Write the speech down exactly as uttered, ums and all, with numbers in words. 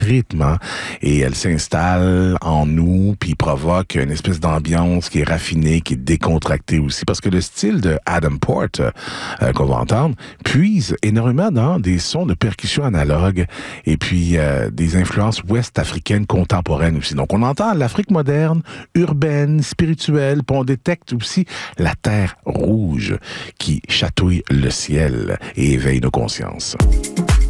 rythme, hein, et elle s'installe en nous, puis provoque une espèce d'ambiance qui est raffinée, qui est décontractée aussi, parce que le style de Adam Port, euh, qu'on va entendre, puise énormément dans des sons de percussion analogue, et puis euh, des influences ouest-africaines contemporaines aussi. Donc on entend l'Afrique moderne, urbaine, spirituelle, puis on détecte aussi la terre rouge qui chatouille le ciel et éveille nos consciences.